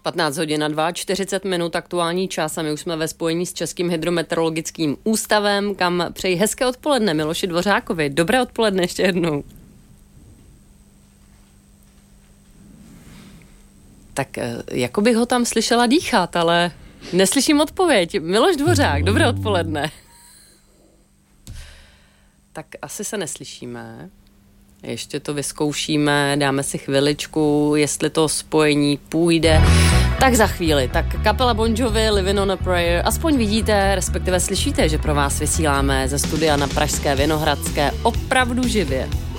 15 hodin a 42 minut aktuální čas a my už jsme ve spojení s Českým hydrometeorologickým ústavem, kam přeji hezké odpoledne Miloši Dvořákovi. Dobré odpoledne ještě jednou. Tak jako bych ho tam slyšela dýchat, ale neslyším odpověď. Miloš Dvořák, dobré odpoledne. Tak asi se neslyšíme. Ještě to vyzkoušíme, dáme si chviličku, jestli to spojení půjde. Tak za chvíli. Tak kapela Bon Jovi, Living on a Prayer. Aspoň vidíte, respektive slyšíte, že pro vás vysíláme ze studia na Pražské Vinohradské opravdu živě.